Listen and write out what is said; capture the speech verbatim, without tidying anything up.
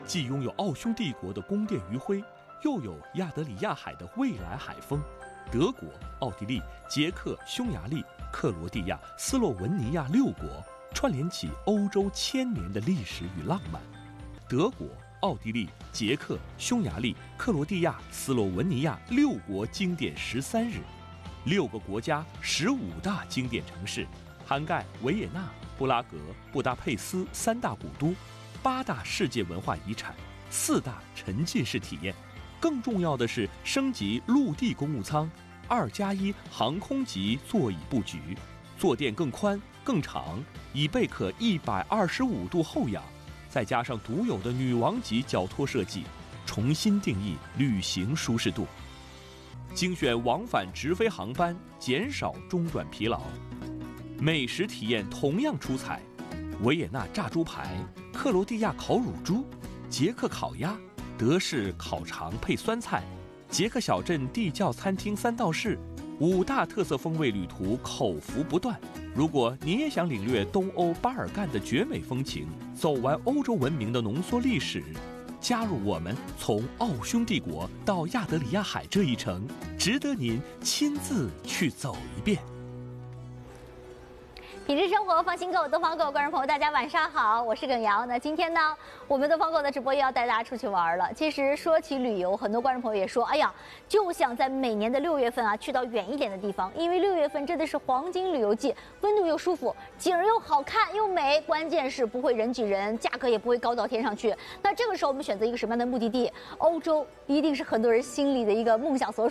既拥有奥匈帝国的宫殿余晖，又有亚得里亚海的蔚蓝海风。德国、奥地利、捷克、匈牙利、克罗地亚、斯洛文尼亚六国串联起欧洲千年的历史与浪漫。德国、奥地利、捷克、匈牙利、克罗地亚、斯洛文尼亚六国经典十三日，六个国家十五大经典城市，涵盖维也纳、布拉格、布达佩斯三大古都，八大世界文化遗产，四大沉浸式体验。更重要的是，升级陆地公务舱，二加一航空级座椅布局，坐垫更宽更长，椅背可一百二十五度后仰，再加上独有的女王级脚托设计，重新定义旅行舒适度。精选往返直飞航班，减少中转疲劳。美食体验同样出彩，维也纳炸猪排、克罗地亚烤乳猪、捷克烤鸭、德式烤肠配酸菜，捷克小镇地窖餐厅三道式，五大特色风味旅途口福不断。如果你也想领略东欧巴尔干的绝美风情，走完欧洲文明的浓缩历史，加入我们从奥匈帝国到亚得里亚海这一程，值得您亲自去走一遍。 品质生活，放心购，东方购观众朋友，大家晚上好，我是耿瑶。那今天呢，我们东方购的直播又要带大家出去玩了。其实说起旅游，很多观众朋友也说，哎呀，就想在每年的六月份啊，去到远一点的地方，因为六月份真的是黄金旅游季，温度又舒服，景儿又好看又美，关键是不会人挤人，价格也不会高到天上去。那这个时候我们选择一个什么样的目的地？欧洲一定是很多人心里的一个梦想所